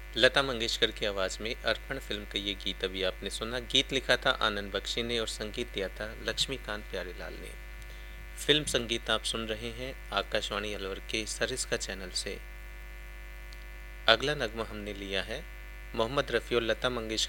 लता मंगेशकर की आवाज़ में अर्पण फिल्म का ये गीत अभी आपने सुना। गीत लिखा था आनंद बख्शी ने और संगीत दिया था लक्ष्मीकांत प्यारेलाल ने। फिल्म संगीत आप सुन रहे हैं आकाशवाणी अलवर के सरिस्का चैनल से। अगला नगमा हमने लिया है मोहम्मद रफ़ी और लता मंगेशकर